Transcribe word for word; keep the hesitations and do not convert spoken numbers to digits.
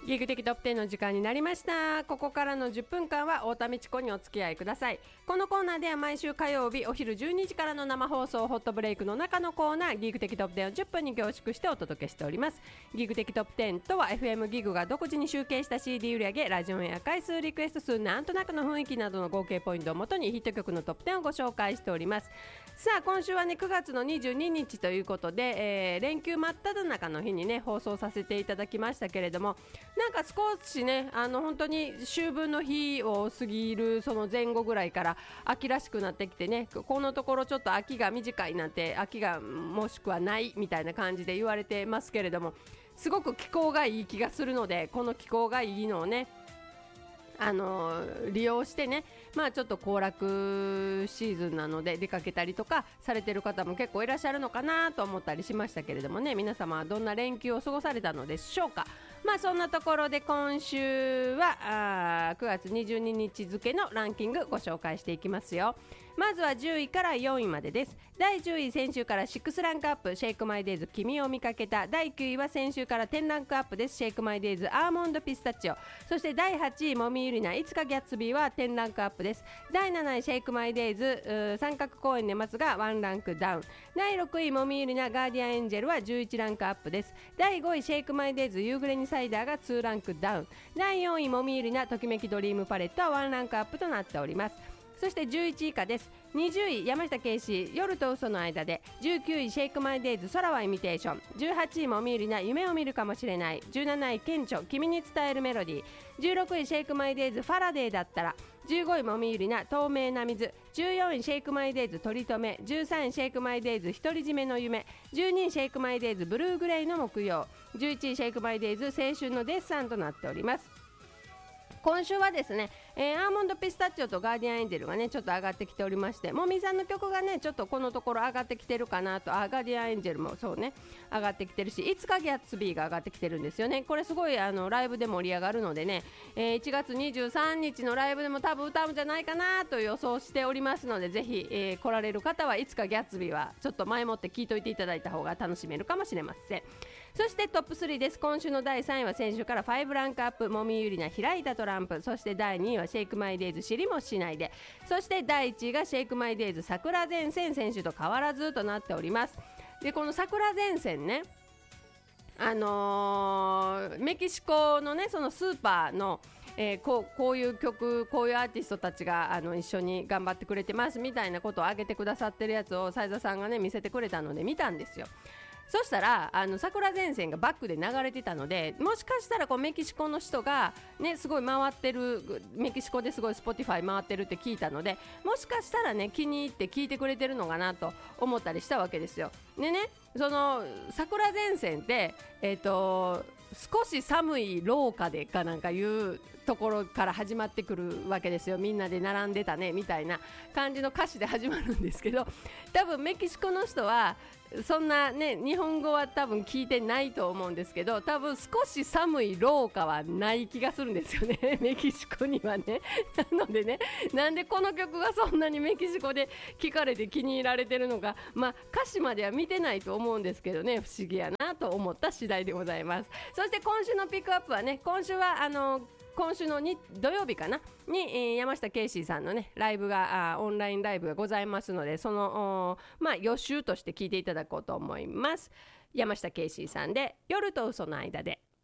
ギグ的トップテンの時間になりました。ここからのじゅっぷんかんは太田美智子にお付き合いください。このコーナーでは毎週火曜日お昼じゅうにじからの生放送ホットブレイクの中のコーナーギグ的トップテンをじゅっぷんに凝縮してお届けしております。ギグ的トップテンとは エフエム ギグが独自に集計した シーディー 売上、ラジオや回数、リクエスト数、なんとなくの雰囲気などの合計ポイントをもとにヒット曲のトップテンをご紹介しております。さあ今週はねくがつのにじゅうににちということで、えー、連休真っ只中の日にね放送させていただきましたけれども、なんか少しねあの本当に秋分の日を過ぎるその前後ぐらいから秋らしくなってきてね、このところちょっと秋が短いなんて、秋がもしくはないみたいな感じで言われてますけれども、すごく気候がいい気がするので、この気候がいいのをねあの利用してね、まあちょっと行楽シーズンなので出かけたりとかされてる方も結構いらっしゃるのかなと思ったりしましたけれどもね、皆様はどんな連休を過ごされたのでしょうか。まあそんなところで今週はあくがつにじゅうににち付のランキングご紹介していきますよ。まずはじゅういからよんいまでです。だいじゅうい、先週からろくランクアップ、シェイクマイデイズ君を見かけた。だいきゅういは先週からじゅうランクアップです。シェイクマイデイズアーモンドピスタチオ。そしてだいはちいもみゆりないつかギャッツビーはじゅうランクアップです。だいなないシェイクマイデイズ三角公園で待つがワンランクダウン。だいろくいもみゆりなガーディアンエンジェルはじゅういちランクアップです。だいごいシェイクマイデイズ夕暮れにサイダーがにランクダウン。だいよんいもみゆりなときめきドリームパレットはワンランクアップとなっております。そしてじゅういちい以下です。にじゅうい山下圭司夜と嘘の間で、じゅうきゅういシェイクマイデイズ空はイミテーション、じゅうはちいもみゆりな夢を見るかもしれない、じゅうなない顕著君に伝えるメロディー、じゅうろくいシェイクマイデイズファラデーだったら、じゅうごいもみゆりな透明な水、じゅうよんいシェイクマイデイズ取り留め、じゅうさんいシェイクマイデイズ独り占めの夢、じゅうにいシェイクマイデイズブルーグレイの木曜、じゅういちいシェイクマイデイズ青春のデッサンとなっております。今週はですね、えー、アーモンドピスタチオとガーディアンエンジェルがねちょっと上がってきておりまして、もみさんの曲がねちょっとこのところ上がってきてるかなと。あガーディアンエンジェルもそうね上がってきてるし、いつかギャッツビーが上がってきてるんですよね。これすごいあのライブで盛り上がるのでね、えー、いちがつにじゅうさんにちのライブでも多分歌うんじゃないかなと予想しておりますので、ぜひ、えー、来られる方はいつかギャッツビーはちょっと前もって聞いといていただいた方が楽しめるかもしれません。そしてトップスリーです。今週のだいさんいは先週からごランクアップ、もみゆりな開いたトランプ。そしてだいにいはシェイクマイデイズ知りもしないで。そしてだいいちいがシェイクマイデイズ桜前線、先週と変わらずとなっております。でこの桜前線ね、あのー、メキシコのねそのスーパーのえー、こ, うこういう曲こういうアーティストたちがあの一緒に頑張ってくれてますみたいなことを上げてくださってるやつを斉田さんがね見せてくれたので見たんですよ。そしたらあの桜前線がバックで流れてたので、もしかしたらこうメキシコの人が、ね、すごい回ってる、メキシコですごい Spotify 回ってるって聞いたので、もしかしたらね気に入って聞いてくれてるのかなと思ったりしたわけですよ。でねその桜前線って、えーと、少し寒い廊下でかなんかいうところから始まってくるわけですよ。みんなで並んでたねみたいな感じの歌詞で始まるんですけど、多分メキシコの人はそんなね日本語は多分聞いてないと思うんですけど、多分少し寒い廊下はない気がするんですよねメキシコにはね。なのでね、なんでこの曲がそんなにメキシコで聴かれて気に入られてるのか、まあ歌詞までは見てないと思うんですけどね、不思議やなと思った次第でございます。そして今週のピックアップはね、今週はあの今週のに土曜日かなに、えー、山下圭司さんのねライブがあオンラインライブがございますので、そのまあ予習として聞いていただこうと思います。山下圭司さんで夜と嘘の間で。